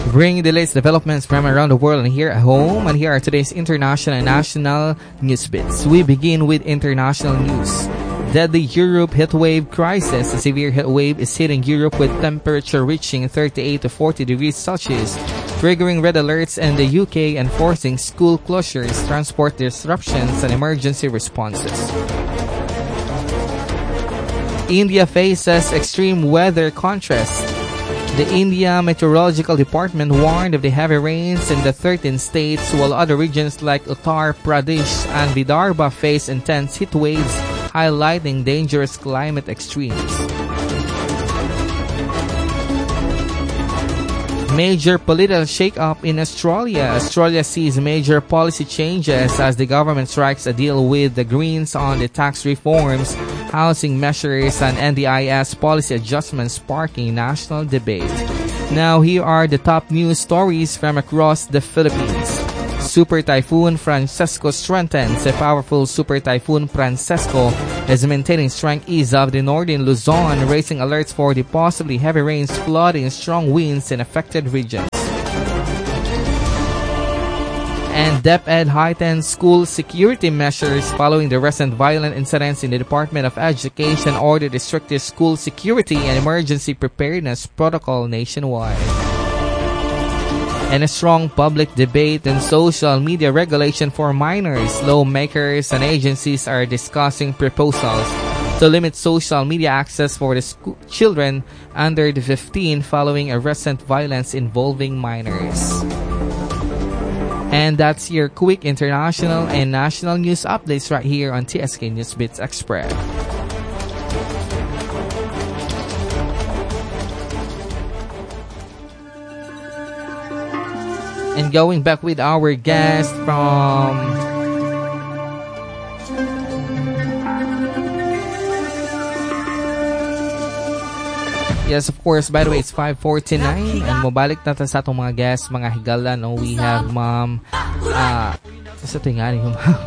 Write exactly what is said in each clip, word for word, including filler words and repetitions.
bringing the latest developments from around the world and here at home. And here are today's international and national news bits. We begin with international news. Deadly Europe heatwave crisis. A severe heatwave is hitting Europe with temperature reaching thirty-eight to forty degrees Celsius, triggering red alerts in the U K and forcing school closures, transport disruptions, and emergency responses. India faces extreme weather contrast. The India Meteorological Department warned of the heavy rains in the thirteen states, while other regions like Uttar Pradesh and Vidarbha face intense heat waves, highlighting dangerous climate extremes. Major political shake-up in Australia. Australia sees major policy changes as the government strikes a deal with the Greens on the tax reforms, housing measures, and N D I S policy adjustments, sparking national debate. Now, here are the top news stories from across the Philippines. Super Typhoon Francesco strengthens. A powerful Super Typhoon Francesco is maintaining strength east of the northern Luzon, raising alerts for the possibly heavy rains, flooding, and strong winds in affected regions. And DepEd heightens school security measures following the recent violent incidents in the Department of Education, ordered the strictest school security and emergency preparedness protocol nationwide. And a strong public debate and social media regulation for minors. Lawmakers and agencies are discussing proposals to limit social media access for the sco- children under the fifteen following a recent violence involving minors. And that's your quick international and national news updates right here on T S K Newsbeats Express. And going back with our guest from yes, of course, by the way, it's five forty-nine and mabalik na ta sa atong mga guests, mga higala, no? We have Ma'am uh, sa tingani ko, Ma'am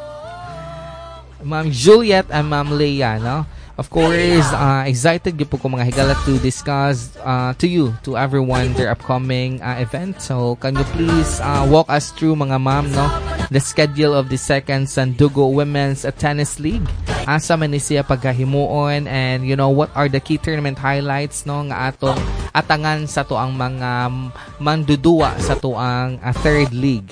Ma'am Juliet and Ma'am Leia, no? Of course, uh, excited po ko mga higala to discuss uh, to you, to everyone, their upcoming uh, event. So, can you please uh, walk us through mga ma'am, no, the schedule of the second Sandugo Women's Tennis League? Asa man ni siya pagkahimuon, and you know, what are the key tournament highlights, no, nga atong atangan sa to ang mga manduduwa sa to ang uh, third league?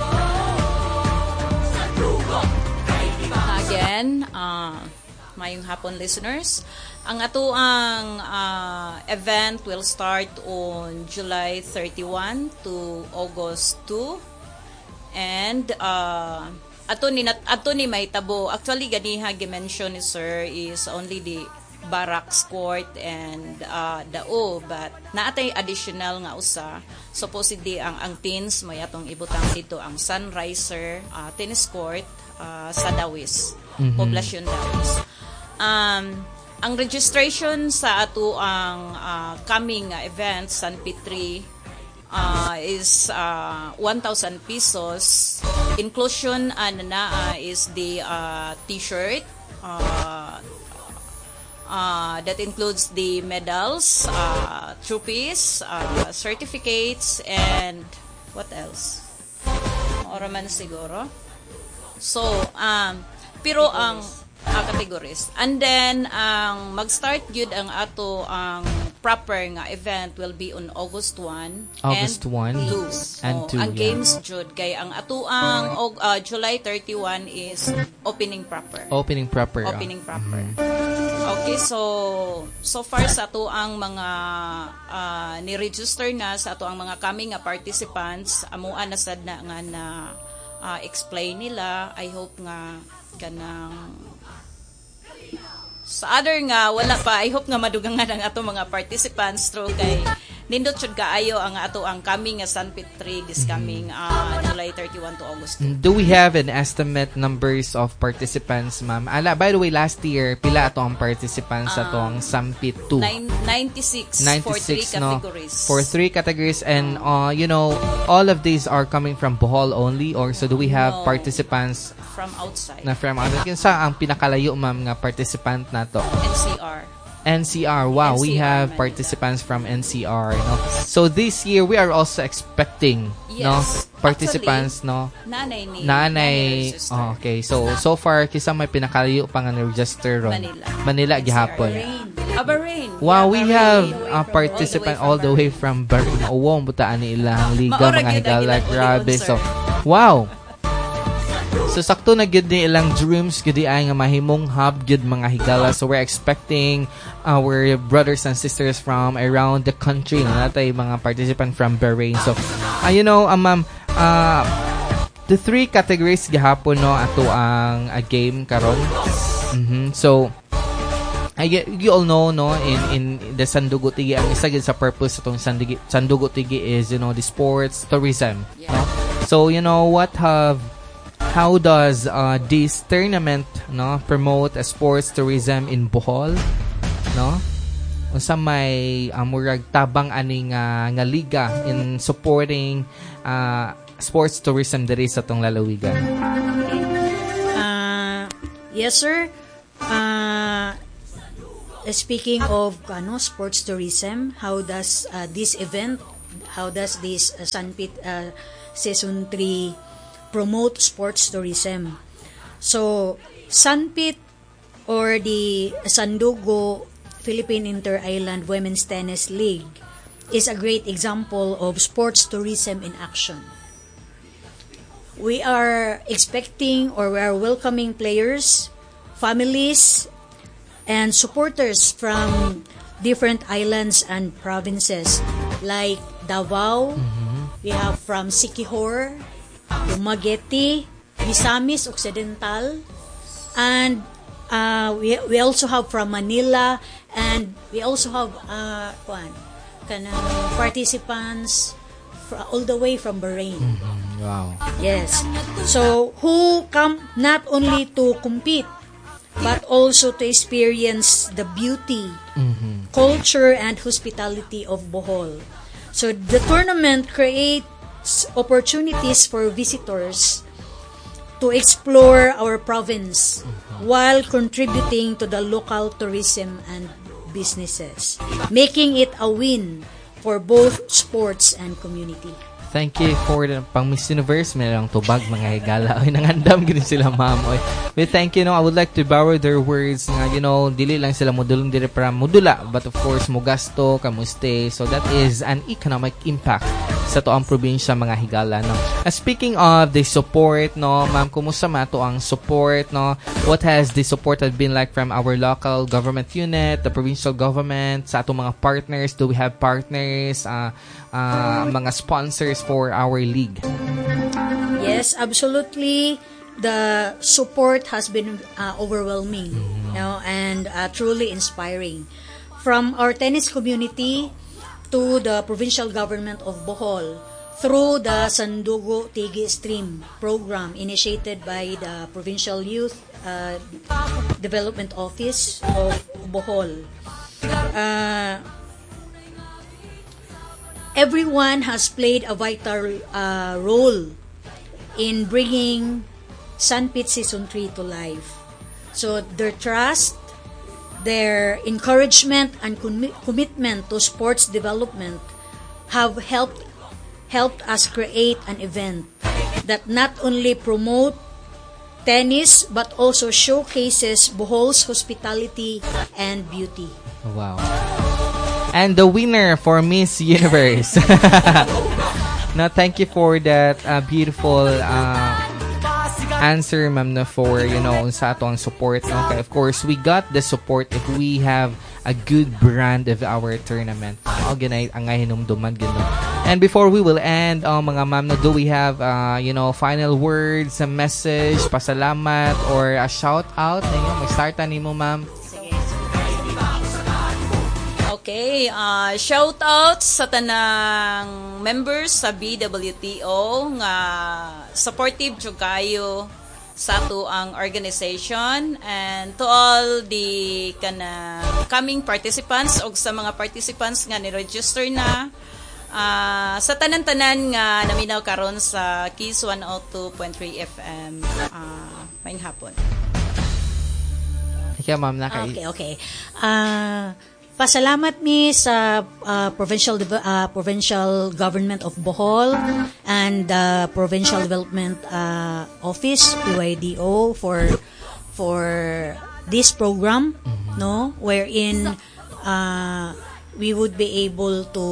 Again, uh mayong hapon listeners. Ang ato ang uh, event will start on July thirty-first to August second. And uh, ato ni ato ni mahitabo. Actually ganiha gi-mention ni sir is only the barracks court and uh, dao, but naatay additional nga usa. Supposedly ang ang teens may atong ibutang dito ang Sunriser uh, tennis court uh, sa Dawis, mm-hmm. Poblacion Dawis. Um, ang registration sa ato ang uh, coming uh, event San Petri uh, is uh, one thousand pesos. Inclusion uh, na uh, is the uh, t-shirt uh, uh, that includes the medals, uh, trophies, uh, certificates, and what else? Ora man siguro. So, um, pero ang Uh, categories. And then, ang um, mag-start yun ang ato ang proper nga event will be on August first August and two. And oh, two, ang yeah. games jud kay ang ato ang uh, July thirty-first is opening proper. Opening proper. Opening oh. proper. Mm-hmm. Okay, so so far sa ato ang mga uh, ni-register na sa ato ang mga coming nga participants, amuan na sad na nga na uh, explain nila. I hope nga kanang sa other nga wala pa, I hope nga madugangan ang ato mga participants through kay nindot jud kaayo ang ato ang coming nga San Petri this coming uh, July thirty-first to August second. Do we have an estimate numbers of participants, ma'am? Ala, by the way, last year pila ato ang participants sa uh, atong Sampit two? ninety-six, ninety-six for three no? categories. For three categories, and uh, you know, all of these are coming from Bohol only, or so do we have no, participants from outside? Na from outside. Kinsa ang pinakalayo, ma'am, nga participant nato? N C R. N C R. Wow, N C R we have Manila. participants from N C R. No? So this year we are also expecting Yes. no participants no Nanay ni nanay. register. Oh, okay, so so far kisa may pinakalayo pa nga register ron. Manila. Manila gihapon. Ah, Bahrain. Wow, Yeah, we Bahrain. have All the way a from- participant all the way from Bahrain. Uwong butaan ni ilang liga Maura mga gyud ang higala. ilang Grabe. ulion, So, sir. wow. So, sakto na gyud ni ilang dreams gyud ay nga mahimong hub gyud mga higala. So, we're expecting our brothers and sisters from around the country. Natay mga participant from Bahrain. So, uh, you know, um, ma'am, uh, the three categories gihapon no ato ang a game karon. Mhm. So, I get, you all know no in in the Sandugo Tigi ang isa gid sa purpose sa tong Sandugo Sandugo Tigi is you know the sports tourism no. So you know what have how does uh, this tournament no promote a sports tourism in Bohol no? Unsa may uh, murag tabang ani nga nga liga in supporting uh, sports tourism diri sa tong lalawigan. Uh, yes, sir. Uh, speaking of ano, sports tourism, how does uh, this event, how does this uh, Sanpit uh, Season three promote sports tourism? So, Sanpit or the Sandugo Philippine Inter-Island Women's Tennis League is a great example of sports tourism in action. We are expecting or we are welcoming players, families, and supporters from different islands and provinces like Davao, mm-hmm. we have from Siquijor, Dumaguete, Misamis Occidental, and uh, we we also have from Manila, and we also have uh, kuan, kanang participants fra, all the way from Bahrain. Mm-hmm. Wow. Yes. So who come not only to compete but also to experience the beauty, mm-hmm. culture, and hospitality of Bohol. So the tournament creates opportunities for visitors to explore our province mm-hmm. while contributing to the local tourism and businesses, making it a win for both sports and community. Thank you for the pang Miss Universe. May lang tubag mga higala. Oy, nangandam gini sila ma'am. Oy. We thank you. No, I would like to borrow their words nga, you know, dili lang sila modulong dili para modula. But of course, mugasto, kamuste. So that is an economic impact sa toang probinsya mga higala. No? Uh, speaking of the support, no, ma'am, kumusta ma to ang support, no? What has the support had been like from our local government unit, the provincial government, sa atong mga partners? Do we have partners, uh, uh, mga sponsors for our league? Yes, absolutely. The support has been uh, overwhelming, mm-hmm. you know, and uh, truly inspiring. From our tennis community to the provincial government of Bohol, through the Sandugo Tigi Stream program initiated by the Provincial Youth uh, Development Office of Bohol. Uh, everyone has played a vital uh, role in bringing Sanpit Season three to life. So their trust, their encouragement, and com- commitment to sports development have helped helped us create an event that not only promote tennis but also showcases Bohol's hospitality and beauty. Wow. And the winner for Miss Universe. Now, thank you for that uh, beautiful uh, answer, ma'am, na for, you know, sa ato ang support. Okay, of course, we got the support if we have a good brand of our tournament. O, ganay, ang hinumduman, gano'n. And before we will end, oh, mga ma'am, no, do we have, uh, you know, final words, a message, pasalamat, or a shout out? Ayun, mag-start na mo, ma'am. Okay, uh, shout out sa tanang members sa B W T O nga supportive jud kayo sa ato ang organization, and to all the kana coming participants og sa mga participants nga ni-register na uh, sa tanan-tanan nga naminaw karon sa Kiss one oh two point three F M uh, maayong hapon. Ikaw, ma'am, naka- Okay, okay. Uh, pasalamat mi sa uh, provincial Deve- uh, provincial government of Bohol and the Provincial Development uh, Office P Y D O for for this program, no, wherein uh, we would be able to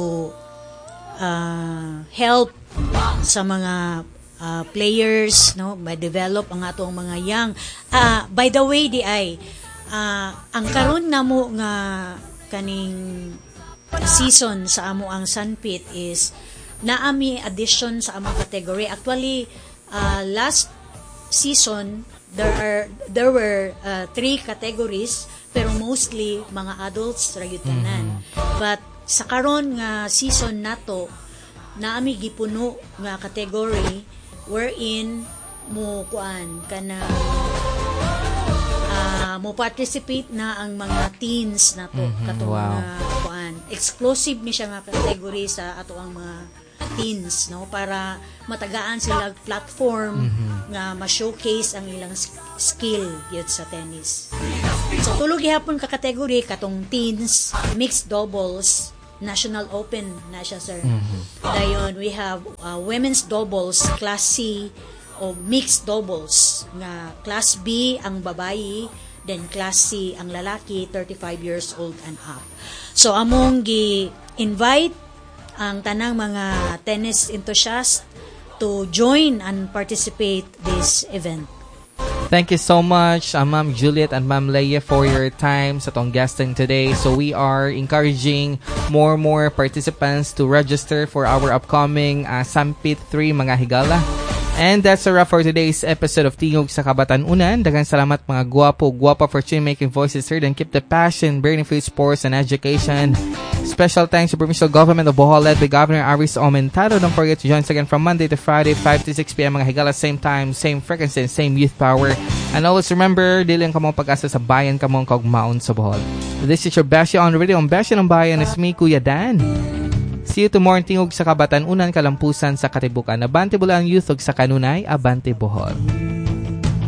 uh, help sa mga uh, players, no, ma-develop ang atong mga young. Uh, by the way, di ay uh, ang karon na mo nga kaning season sa amo ang Sunpit is naami addition sa among category. Actually, uh, last season there are there were uh, three categories pero mostly mga adults ra gyud tanan. But sa karon nga season nato naami gipuno nga category wherein mo kuan kana uh, mo participate na ang mga teens nato Mhm, katong wow. mga kuan exclusive ni siya nga category sa ato ang mga teens, no, para matagaan sila platform nga ma-showcase ang ilang sk- skill yun sa tennis. So tulo gihapon ka category katong teens, mixed doubles, National Open na siya, sir. Dayon we have uh, women's doubles class C o mixed doubles nga class B ang babayi, then class C ang lalaki thirty-five years old and up. So among gi-invite ang tanang mga tennis enthusiasts to join and participate this event. Thank you so much, uh, Ma'am Juliet and Ma'am Leia, for your time sa tong guesting today. So we are encouraging more and more participants to register for our upcoming uh, Sunpit three mga higala. And that's a wrap for today's episode of Tingog sa Kabatanunan. Daghang salamat mga guwapo, guwapa for making voices heard and keep the passion burning for sports and education. Special thanks to Provincial Government of Bohol led by Governor Aris Aumentado. Don't forget to join us again from Monday to Friday, five to six p.m. mga higala, same time, same frequency, and same youth power. And always remember, dili lang kamong pag-asa sa bayan kamong kaugmaon sa Bohol. This is your Beshi on the radio. Ang Beshi ng Bayan is me, Kuya Dan. See you tomorrow Tingog sa Kabatanunan, Kalampusan sa Katibukan. Abante Bulan Youth ug sa kanunay, Abante Bohol.